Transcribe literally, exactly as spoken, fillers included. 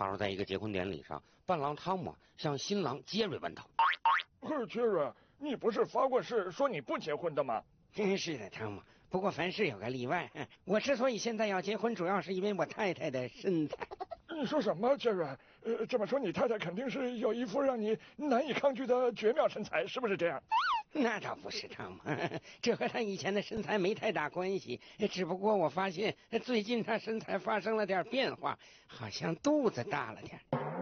话说，在一个结婚典礼上，伴郎汤姆向新郎杰瑞问道：“ 杰瑞，你不是发过誓说你不结婚的吗？”“ 是的，汤姆。不过凡事有个例外。我之所以现在要结婚，主要是因为我太太的身材。”“ 你说什么，杰瑞？呃，这么说你太太肯定是有一副让你难以抗拒的绝妙身材，是不是这样？”“ 那倒不是，汤姆，这和她以前的身材没太大关系。只不过我发现最近她身材发生了点变化，好像肚子大了点。”